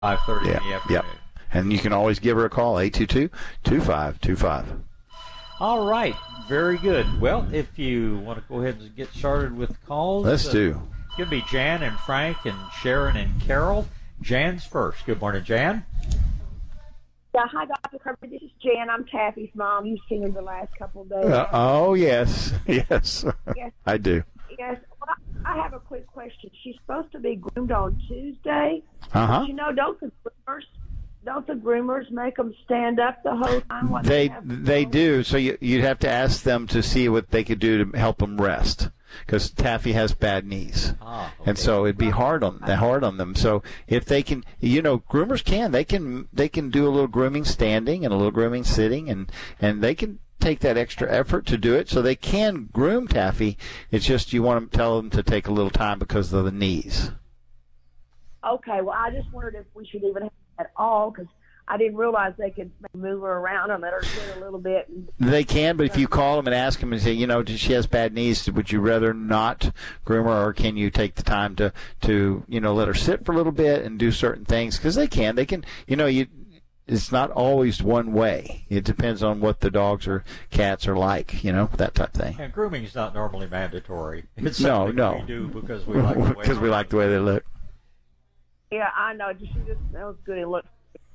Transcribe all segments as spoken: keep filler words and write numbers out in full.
five thirty Yeah, in the afternoon. yep. And you can always give her a call, eight two two, two five two five. All right, very good. Well, if you want to go ahead and get started with calls. Let's uh, do. It's going to be Jan and Frank and Sharon and Carol. Jan's first. Good morning, Jan. Yeah, hi, Doctor Kirby. This is Jan. I'm Taffy's mom. You've seen her the last couple of days. Uh, oh, yes. Yes. Yes. I do. Yes. Well, I have a quick question. She's supposed to be groomed on Tuesday. Uh-huh. You know, don't the groomers, don't the groomers make them stand up the whole time? What They have to they do? do. So you, you'd have to ask them to see what they could do to help them rest, because Taffy has bad knees, Ah, okay. and so it'd be hard on hard on them. So if they can, you know, groomers can they can they can do a little grooming standing and a little grooming sitting, and and they can take that extra effort to do it. So they can groom Taffy. It's just you want to tell them to take a little time because of the knees. Okay. Well, I just wondered if we should even have that at all, because I didn't realize they could move her around and let her sit a little bit. And, They can, but if you call them and ask them and say, you know, she has bad knees, would you rather not groom her, or can you take the time to, to you know, let her sit for a little bit and do certain things? Because they can. They can, you know, you. It's not always one way. It depends on what the dogs or cats are like, you know, that type of thing. And grooming is not normally mandatory. It's No, something no. we do because we like the way Because we like the way they look. yeah, I know. She just smells good and looks.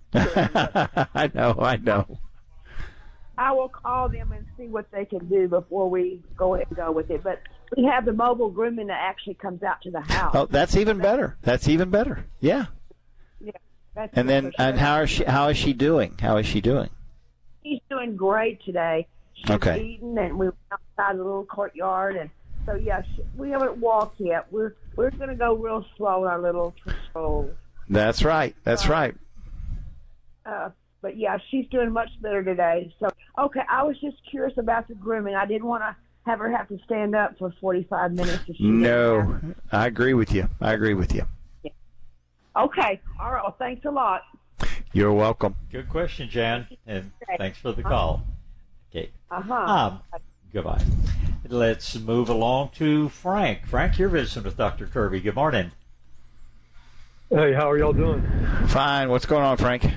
I know, I know. I will call them and see what they can do before we go ahead and go with it. But we have the mobile grooming that actually comes out to the house. Oh, that's even better. That's even better. Yeah. Yeah, that's And then, for sure. and how is she? How is she doing? How is she doing? She's doing great today. She's Okay. eating, and we went outside the little courtyard, and so yeah, she, we haven't walked yet. We're we're going to go real slow in our little patrol. That's right. That's right. Uh, but yeah, she's doing much better today. So okay, I was just curious about the grooming. I didn't want to have her have to stand up for forty-five minutes. If she didn't No, have to. I agree with you. I agree with you. Okay, all right. Well, thanks a lot. You're welcome. Good question, Jan, and thanks for the call. Okay. Uh huh. Um, goodbye. Let's move along to Frank. Frank, you're visiting with Doctor Kirby. Good morning. Hey, how are y'all doing? Fine. What's going on, Frank?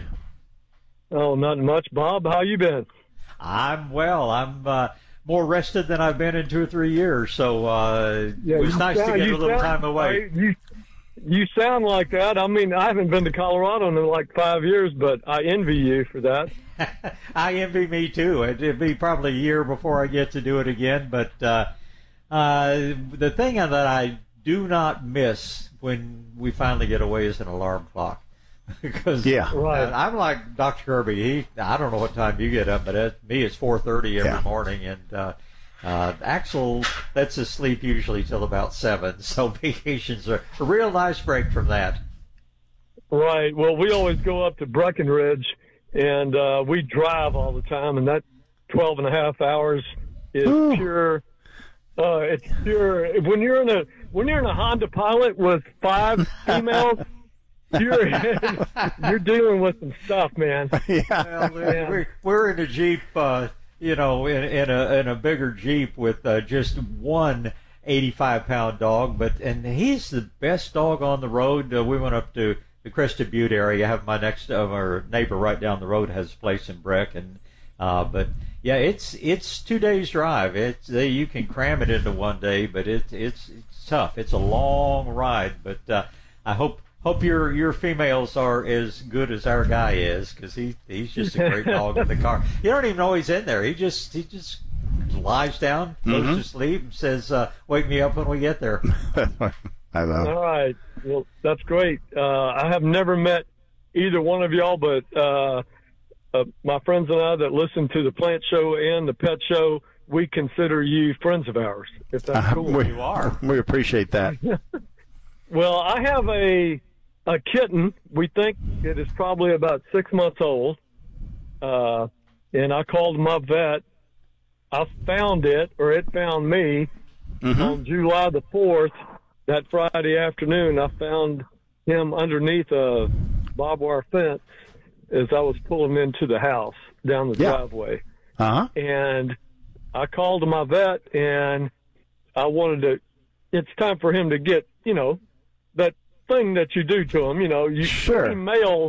Oh, nothing much. Bob, how you been? I'm well. I'm uh, more rested than I've been in two or three years, so uh, it was you nice to sound- get a you little sound- time away. I- you, you sound like that. I mean, I haven't been to Colorado in like five years, but I envy you for that. I envy me too. It'll be probably a year before I get to do it again. But uh, uh, the thing that I do not miss when we finally get away is an alarm clock. Because Yeah. Right. uh, I'm like Doctor Kirby. He, I don't know what time you get up, but it, me, it's four thirty every Yeah. morning, and uh, uh, Axel lets us sleep usually till about seven. So vacations are a real nice break from that. Right. Well, we always go up to Breckenridge, and uh, we drive all the time, and that twelve and a half hours is Ooh. pure. Uh, it's pure. When you're in a when you're in a Honda Pilot with five females, you're you're dealing with some stuff, man. Yeah. Well, we're, we're in a Jeep, uh, you know, in, in a in a bigger Jeep with uh, just one eighty-five pound dog, but and he's the best dog on the road. Uh, we went up to the Crested Butte area. I have my next uh, our neighbor right down the road has a place in Breck, and uh, but yeah, it's it's two days drive. It's uh, you can cram it into one day, but it, it's it's tough. It's a long ride, but uh, I hope. Hope your your females are as good as our guy is, because he he's just a great dog in the car. You don't even know he's in there. He just he just lies down, goes Mhm. to sleep, and says, uh, "Wake me up when we get there." I love. All right. Well, that's great. Uh, I have never met either one of y'all, but uh, uh, my friends and I that listen to the Plant Show and the Pet Show, we consider you friends of ours, if that's Uh, cool. we, You are. We appreciate that. Well, I have a a kitten. We think it is probably about six months old. Uh, and I called my vet. I found it, or it found me, Mhm. on July the fourth. That Friday afternoon, I found him underneath a barbed wire fence as I was pulling into the house down the Yeah. driveway. Uh-huh. And I called my vet, and I wanted to. It's time for him to get, you know, that thing that you do to them. You know, you Sure. any male